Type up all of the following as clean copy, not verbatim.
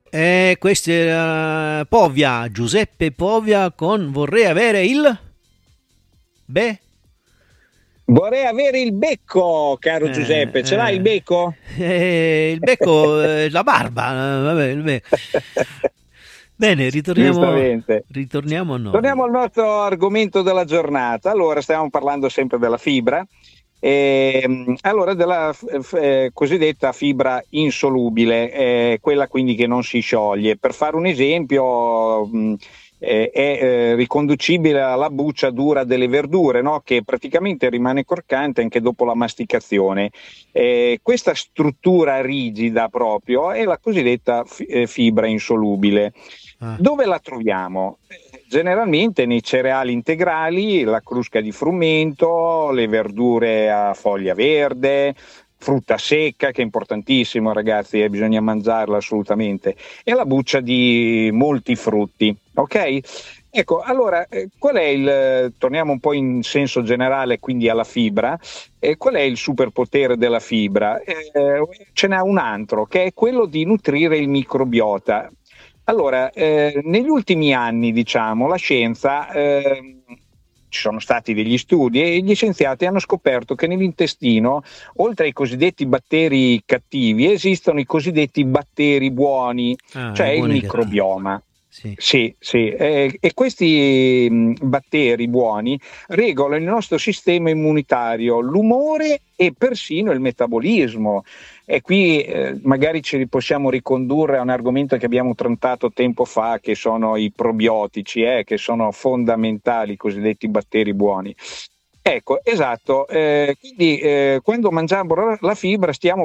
Questo era Povia, Giuseppe Povia con Vorrei avere il... Beh? Vorrei avere il becco, caro Giuseppe. Ce l'hai il becco? Il becco, la barba, vabbè, il becco. Bene, Giustamente. ritorniamo a Torniamo noi. al nostro argomento della giornata. Allora, stiamo parlando sempre della fibra. Allora, della cosiddetta fibra insolubile, quella quindi che non si scioglie. Per fare un esempio, è riconducibile alla buccia dura delle verdure, no? Che praticamente rimane croccante anche dopo la masticazione. Questa struttura rigida proprio è la cosiddetta fibra insolubile. Dove la troviamo? Generalmente nei cereali integrali, la crusca di frumento, le verdure a foglia verde, frutta secca, che è importantissimo ragazzi, bisogna mangiarla assolutamente, e la buccia di molti frutti, ok? Ecco, allora, torniamo un po' in senso generale quindi alla fibra, qual è il superpotere della fibra? Ce n'è un altro, che è quello di nutrire il microbiota. Allora, negli ultimi anni, diciamo, la scienza, ci sono stati degli studi e gli scienziati hanno scoperto che nell'intestino, oltre ai cosiddetti batteri cattivi, esistono i cosiddetti batteri buoni, cioè il Buoni e cattivi. microbioma. Sì. Sì, sì, e questi batteri buoni regolano il nostro sistema immunitario, l'umore e persino il metabolismo. E qui magari ci possiamo ricondurre a un argomento che abbiamo trattato tempo fa, che sono i probiotici, che sono fondamentali, i cosiddetti batteri buoni. Ecco, esatto, quindi quando mangiamo la fibra stiamo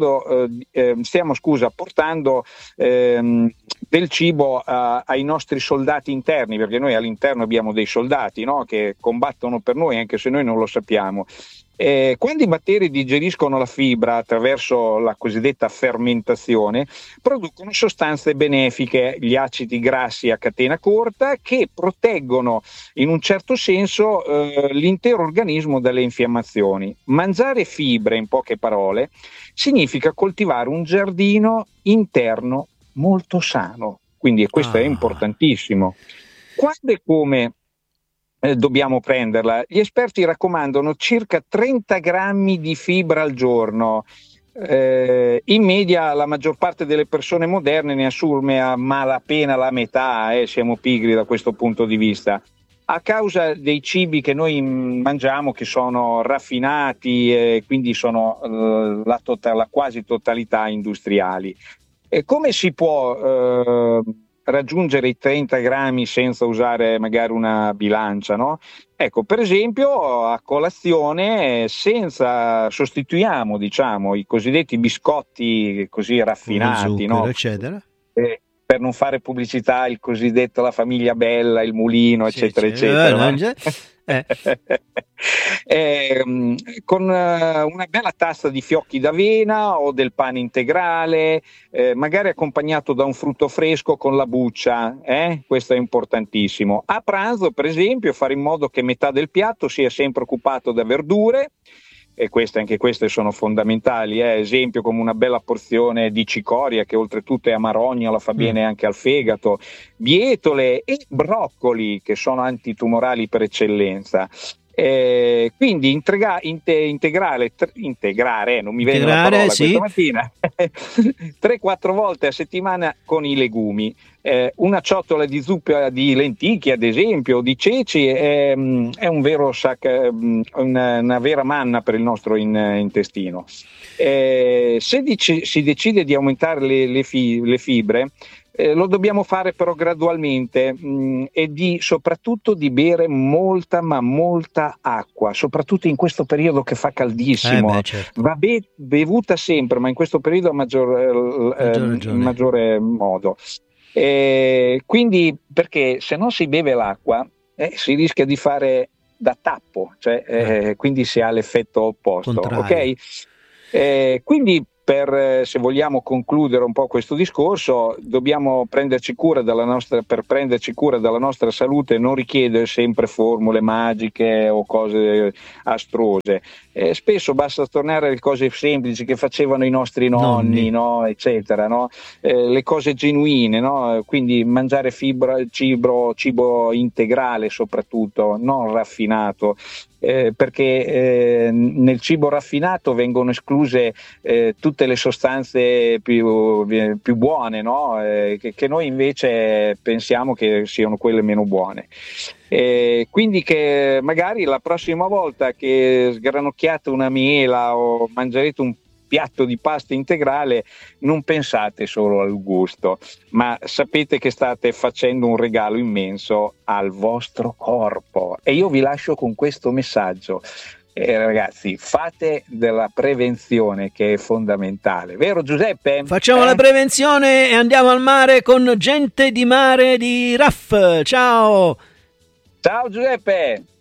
portando del cibo ai nostri soldati interni, perché noi all'interno abbiamo dei soldati, no? Che combattono per noi anche se noi non lo sappiamo. Quando i batteri digeriscono la fibra attraverso la cosiddetta fermentazione, producono sostanze benefiche, gli acidi grassi a catena corta, che proteggono in un certo senso l'intero organismo dalle infiammazioni. Mangiare fibre, in poche parole, significa coltivare un giardino interno molto sano, quindi questo è importantissimo. Quando e come dobbiamo prenderla? Gli esperti raccomandano circa 30 grammi di fibra al giorno. In media la maggior parte delle persone moderne ne assume a malapena la metà, siamo pigri da questo punto di vista, a causa dei cibi che noi mangiamo, che sono raffinati e quindi sono la quasi totalità industriali. E come si può raggiungere i 30 grammi senza usare magari una bilancia, no? Ecco, per esempio a colazione sostituiamo, diciamo, i cosiddetti biscotti così Con raffinati, zucchero, no? eccetera. Per non fare pubblicità, il cosiddetto la famiglia Bella, il mulino, Sì, eccetera, eccetera. No? eh. Con una bella tazza di fiocchi d'avena o del pane integrale, magari accompagnato da un frutto fresco con la buccia, questo è importantissimo. A pranzo, per esempio, fare in modo che metà del piatto sia sempre occupato da verdure, e anche queste sono fondamentali, esempio come una bella porzione di cicoria, che oltretutto è amarogna, la fa bene anche al fegato, bietole e broccoli, che sono antitumorali per eccellenza. Quindi integrare, non mi viene la parola sì. questa mattina, 3-4 volte a settimana con i legumi. Una ciotola di zuppa di lenticchie, ad esempio, di ceci, è un vero una vera manna per il nostro intestino. Se si decide di aumentare le fibre, lo dobbiamo fare però gradualmente, e soprattutto di bere molta acqua, soprattutto in questo periodo che fa caldissimo. Certo. Va bevuta sempre, ma in questo periodo in maggiore modo. Quindi, perché se non si beve l'acqua si rischia di fare da tappo, quindi si ha l'effetto opposto. Contrario. Ok? Quindi se vogliamo concludere un po' questo discorso, dobbiamo prenderci cura per prenderci cura della nostra salute non richiede sempre formule magiche o cose astrose. Spesso basta tornare alle cose semplici che facevano i nostri nonni, no? Eccetera, no? Le cose genuine, no? Quindi mangiare cibo integrale soprattutto, non raffinato. Perché nel cibo raffinato vengono escluse tutte le sostanze più buone, no? Che noi invece pensiamo che siano quelle meno buone. Quindi che magari la prossima volta che sgranocchiate una mela o mangerete un piatto di pasta integrale, non pensate solo al gusto, ma sapete che state facendo un regalo immenso al vostro corpo. E io vi lascio con questo messaggio. Ragazzi, fate della prevenzione, che è fondamentale, vero Giuseppe? Facciamo la prevenzione e andiamo al mare con Gente di Mare di RAF. Ciao! Ciao Giuseppe!